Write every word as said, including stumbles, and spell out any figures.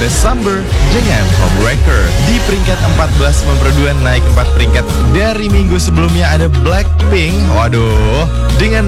December dengan Homewrecker. Di peringkat empat belas memperduan naik empat peringkat dari minggu sebelumnya ada Blackpink. Waduh, dengan